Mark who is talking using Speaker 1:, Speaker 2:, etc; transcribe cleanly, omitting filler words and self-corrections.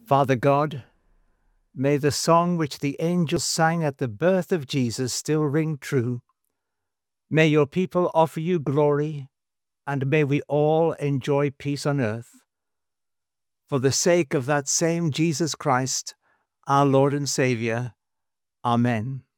Speaker 1: Father God, may the song which the angels sang at the birth of Jesus still ring true. May your people offer you glory, and may we all enjoy peace on earth. For the sake of that same Jesus Christ, our Lord and Saviour. Amen.